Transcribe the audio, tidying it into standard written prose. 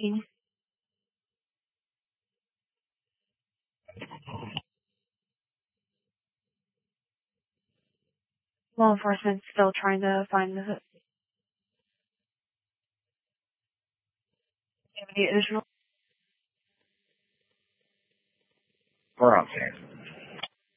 speaking. Law enforcement's still trying to find the any additional